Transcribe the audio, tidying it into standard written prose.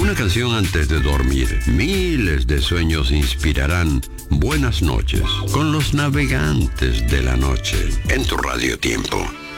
Una canción antes de dormir. Miles de sueños inspirarán buenas noches con los navegantes de la noche en tu Radio Tiempo.